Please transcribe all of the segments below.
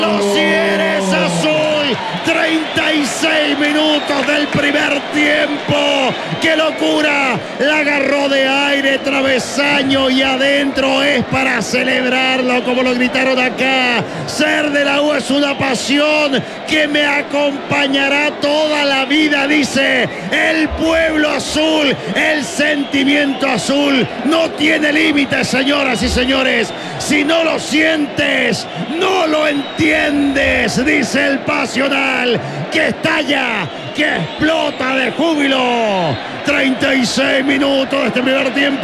Si eres azul, 36 minutos del primer tiempo. ¡Qué locura! La agarró de aire, travesaño y adentro. Es para celebrarlo, como lo gritaron acá. Ser de la U es una pasión que me acompañará toda la vida, dice el pueblo azul. El sentimiento azul no tiene límites, señoras y señores. Si no lo sientes, no lo entiendes, dice el Pasional, que estalla, que explota de júbilo. 36 minutos de este primer tiempo,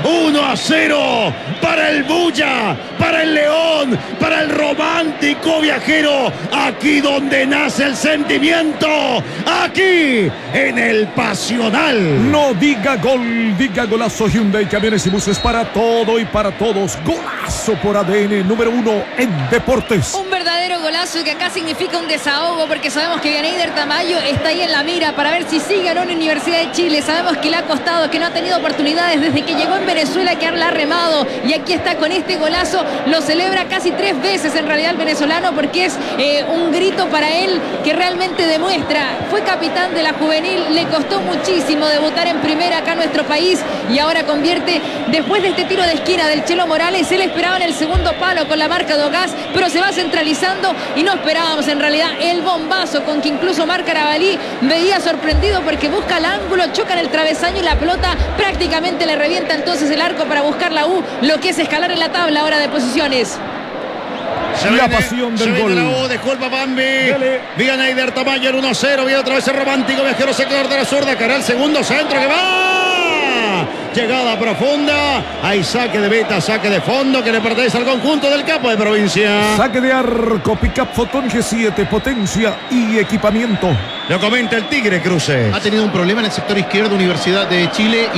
1-0 para el Bulla, para el León, para el romántico viajero, aquí donde nace el sentimiento, aquí en el Pasional. No diga gol, diga golazo. Hyundai, camiones y buses para todo y para todos. Golazo por ADN, número 1 en deportes. Un verdadero golazo que acá significa un desahogo, porque sabemos que Vianeyder Tamayo está ahí en la mira para ver si sigue o no en la Universidad de Chile. Sabemos que le ha costado, que no ha tenido oportunidades desde que llegó en Venezuela, que ha remado, y aquí está con este golazo. Lo celebra casi 3 veces en realidad el venezolano, porque es un grito para él que realmente demuestra. Fue capitán de la juvenil, le costó muchísimo debutar en primera acá en nuestro país, y ahora convierte, después de este tiro de esquina del Chelo Morales. Él esperaba en el segundo palo con la marca de Ogás, pero se va centralizando y no esperábamos en realidad el bombazo con que incluso Marc Carabalí veía sorprendido, porque busca el ángulo, choca en el travesaño y la pelota prácticamente le revienta entonces el arco para buscar la U, lo que es escalar en la tabla ahora de posiciones. La pasión del gol. La U, dejó el Bambi. Vianeyder Tamayo, el 1-0. Viene otra vez el romántico viajero, sector de la zurda, cara el segundo centro que va. Llegada profunda. Hay saque de beta, saque de fondo que le pertenece al conjunto del capo de provincia. Saque de arco, Pickup Fotón G7, potencia y equipamiento. Lo comenta el Tigre Cruces. Ha tenido un problema en el sector izquierdo Universidad de Chile.